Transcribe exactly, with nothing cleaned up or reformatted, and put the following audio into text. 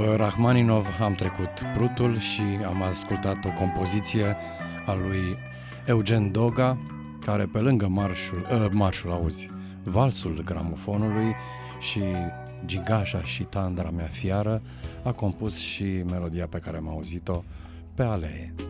Rachmaninov am trecut Prutul și am ascultat o compoziție a lui Eugen Doga, care pe lângă marșul, uh, marșul auzi, valsul gramofonului și Gigașa și Tandra mea fiară, a compus și melodia pe care am auzit-o, Pe alee.